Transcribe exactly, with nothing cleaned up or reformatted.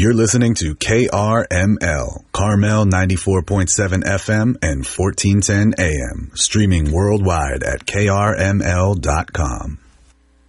You're listening to K R M L, Carmel ninety-four point seven F M and fourteen ten A M, streaming worldwide at K R M L dot com.